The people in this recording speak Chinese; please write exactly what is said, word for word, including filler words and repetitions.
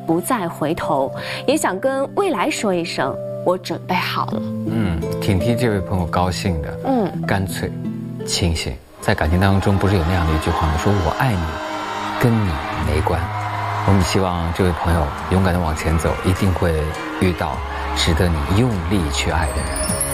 不再回头，也想跟未来说一声，我准备好了。 嗯，挺替这位朋友高兴的。 嗯， 干脆，清醒。在感情当中，不是有那样的一句话吗？说我爱你，跟你没关。我们希望这位朋友勇敢地往前走，一定会遇到值得你用力去爱的人。